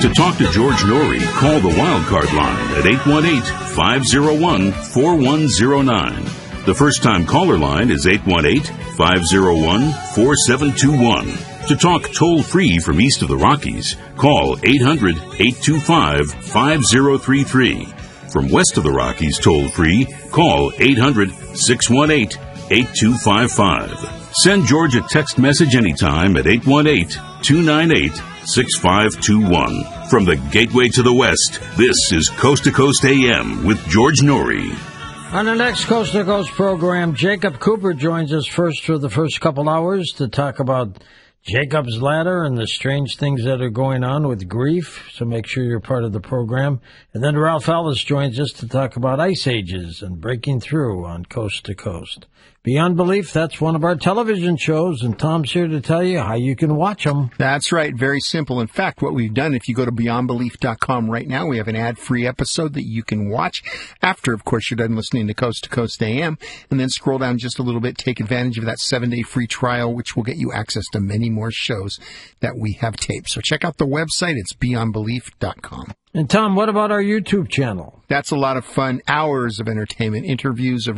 To talk to George Norrie, call the Wildcard line at 818-501-4109. The first-time caller line is 818-501-4721. To talk toll-free from east of the Rockies, call 800-825-5033. From west of the Rockies toll-free, call 800-618-8255. Send George a text message anytime at 818-298-6521. From the Gateway to the West, this is Coast to Coast AM with George Norrie. On the next Coast to Coast program, Jacob Cooper joins us first for the first couple hours to talk about Jacob's Ladder and the strange things that are going on with grief, so make sure you're part of the program. And then Ralph Ellis joins us to talk about ice ages and breaking through on Coast to Coast. Beyond Belief, that's one of our television shows, and Tom's here to tell you how you can watch them. That's right. Very simple. In fact, what we've done, if you go to beyondbelief.com right now, we have an ad-free episode that you can watch after, of course, you're done listening to Coast AM, and then scroll down just a little bit, take advantage of that 7-day free trial, which will get you access to many more shows that we have taped. So check out the website. It's beyondbelief.com. And Tom, what about our YouTube channel? That's a lot of fun. Hours of entertainment, interviews of